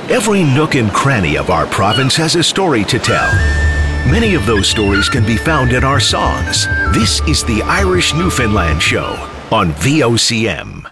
Every nook and cranny of our province has a story to tell. Many of those stories can be found in our songs. This is the Irish Newfoundland Show on VOCM.